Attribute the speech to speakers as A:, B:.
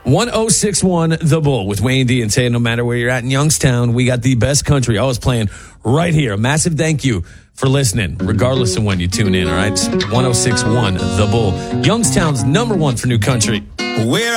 A: 1061 The Bull with Wayne D and Tay. No matter where you're at in Youngstown, we got the best country always playing right here. A massive thank you for listening, regardless of when you tune in, all right? It's 1061 The Bull, Youngstown's number one for new country.
B: Where